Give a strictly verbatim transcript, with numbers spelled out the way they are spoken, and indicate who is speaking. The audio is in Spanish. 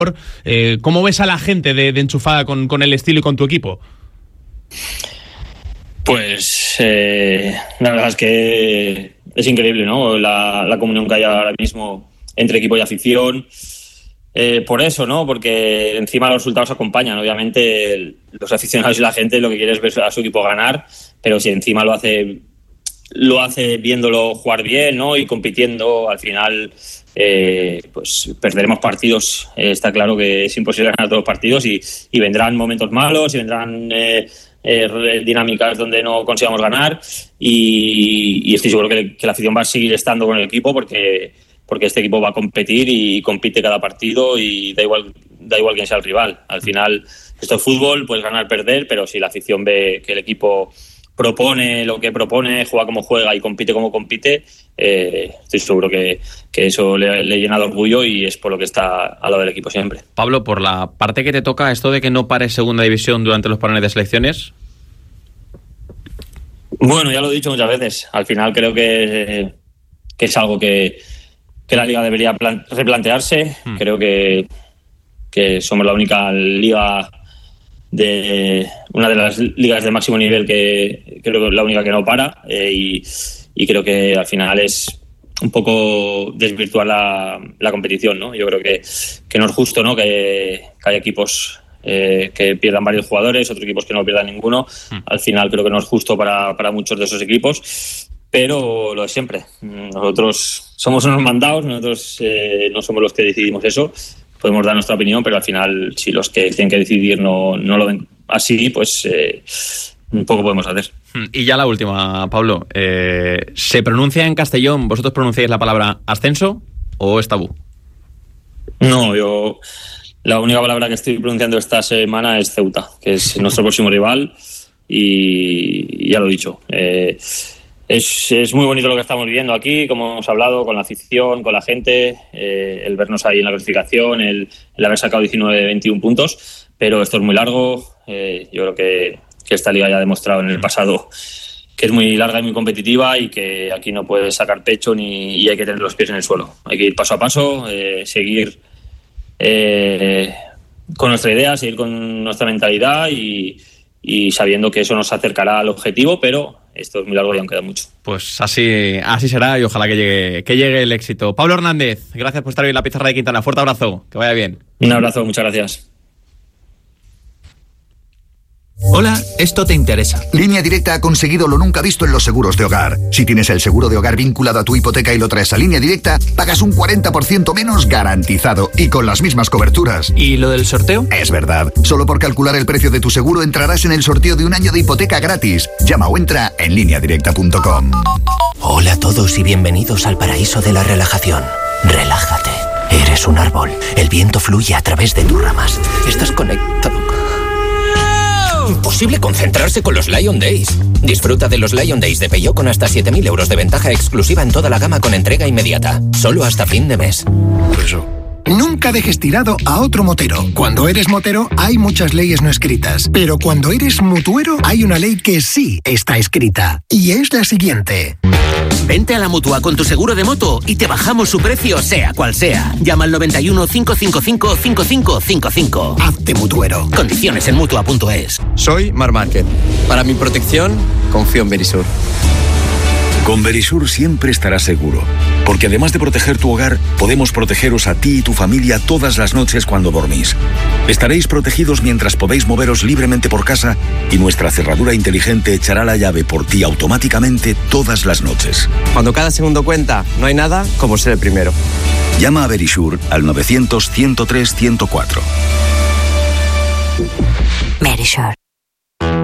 Speaker 1: Eh, ¿Cómo ves a la gente de, de enchufada con, con el estilo y con tu equipo?
Speaker 2: Pues eh, la verdad es que es increíble, ¿no? La, la comunión que hay ahora mismo entre equipo y afición. Eh, por eso, ¿no? Porque encima los resultados acompañan. Obviamente el, los aficionados y la gente lo que quiere es ver a su equipo ganar, pero si encima lo hace lo hace viéndolo jugar bien, ¿no? Y compitiendo, al final eh, pues perderemos partidos. Eh, está claro que es imposible ganar todos los partidos y, y vendrán momentos malos y vendrán eh, eh, dinámicas donde no consigamos ganar y, y estoy seguro que, que la afición va a seguir estando con el equipo porque porque este equipo va a competir y compite cada partido y da igual da igual quién sea el rival. Al final, esto es fútbol, puedes ganar, perder, pero si la afición ve que el equipo propone lo que propone, juega como juega y compite como compite, eh, estoy seguro que, que eso le, le llena de orgullo y es por lo que está al lado del equipo siempre.
Speaker 3: Pablo, por la parte que te toca, esto de que no pares segunda división durante los parones de selecciones...
Speaker 2: Bueno, ya lo he dicho muchas veces. Al final creo que, que es algo que que la liga debería plan- replantearse. Mm. Creo que, que somos la única liga de una de las ligas de máximo nivel que creo que es la única que no para eh, y, y creo que al final es un poco desvirtuar la, la competición, ¿no? Yo creo que, que no es justo, ¿no? que, que haya equipos eh, que pierdan varios jugadores, otros equipos que no pierdan ninguno. Mm. Al final creo que no es justo para, para muchos de esos equipos. Pero lo de siempre, nosotros somos unos mandados, nosotros eh, no somos los que decidimos eso, podemos dar nuestra opinión, pero al final si los que tienen que decidir no, no lo ven así, pues eh, un poco podemos hacer.
Speaker 3: Y ya la última, Pablo, eh, ¿se pronuncia en Castellón, vosotros pronunciáis la palabra ascenso o es tabú?
Speaker 2: No, yo la única palabra que estoy pronunciando esta semana es Ceuta, que es nuestro próximo rival y ya lo he dicho, eh, Es, es muy bonito lo que estamos viviendo aquí, como hemos hablado, con la afición, con la gente, eh, el vernos ahí en la clasificación, el, el haber sacado diecinueve de veintiún puntos, pero esto es muy largo. Eh, yo creo que, que esta liga ya ha demostrado en el pasado que es muy larga y muy competitiva y que aquí no puedes sacar pecho ni y hay que tener los pies en el suelo. Hay que ir paso a paso, eh, seguir eh, con nuestra idea, seguir con nuestra mentalidad y, y sabiendo que eso nos acercará al objetivo, pero esto es muy largo y aún queda mucho.
Speaker 3: Pues así, así será y ojalá que llegue, que llegue el éxito. Pablo Hernández, gracias por estar hoy en la Pizarra de Quintana. Fuerte abrazo, que vaya bien.
Speaker 2: Un abrazo, muchas gracias.
Speaker 4: Hola, esto te interesa.
Speaker 5: Línea Directa ha conseguido lo nunca visto en los seguros de hogar. Si tienes el seguro de hogar vinculado a tu hipoteca y lo traes a Línea Directa, pagas un cuarenta por ciento menos garantizado y con las mismas coberturas.
Speaker 4: ¿Y lo del sorteo?
Speaker 5: Es verdad. Solo por calcular el precio de tu seguro entrarás en el sorteo de un año de hipoteca gratis. Llama o entra en línea directa punto com.
Speaker 6: Hola a todos y bienvenidos al paraíso de la relajación. Relájate. Eres un árbol. El viento fluye a través de tus ramas. Estás conectado. Imposible concentrarse con los Lion Days. Disfruta de los Lion Days de Peugeot con hasta siete mil euros de ventaja exclusiva en toda la gama con entrega inmediata. Solo hasta fin de mes.
Speaker 7: Eso. Nunca dejes tirado a otro motero. Cuando eres motero hay muchas leyes no escritas, pero cuando eres mutuero hay una ley que sí está escrita y es la siguiente.
Speaker 8: Vente a la Mutua con tu seguro de moto y te bajamos su precio sea cual sea. Llama al noventa y uno, cinco cinco cinco, cinco cinco cinco cinco.
Speaker 7: Hazte mutuero.
Speaker 8: Condiciones en mutua punto es.
Speaker 9: Soy Mar Márquez. Para mi protección, confío en Verisur.
Speaker 10: Con Verisur siempre estarás seguro, porque además de proteger tu hogar, podemos protegeros a ti y tu familia todas las noches cuando dormís. Estaréis protegidos mientras podéis moveros libremente por casa y nuestra cerradura inteligente echará la llave por ti automáticamente todas las noches.
Speaker 9: Cuando cada segundo cuenta, no hay nada como ser el primero.
Speaker 10: Llama a Verisur al novecientos, ciento tres, ciento cuatro.
Speaker 11: Verisur.